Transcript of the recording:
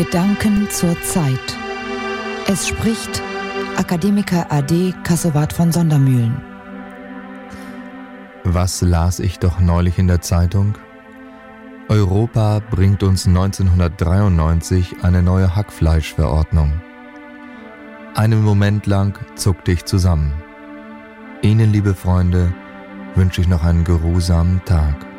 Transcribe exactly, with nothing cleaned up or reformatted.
Gedanken zur Zeit. Es spricht Akademiker A D Kassowat von Sondermühlen. Was las ich doch neulich in der Zeitung? Europa bringt uns neunzehnhundertdreiundneunzig eine neue Hackfleischverordnung. Einen Moment lang zuckte ich zusammen. Ihnen, liebe Freunde, wünsche ich noch einen geruhsamen Tag.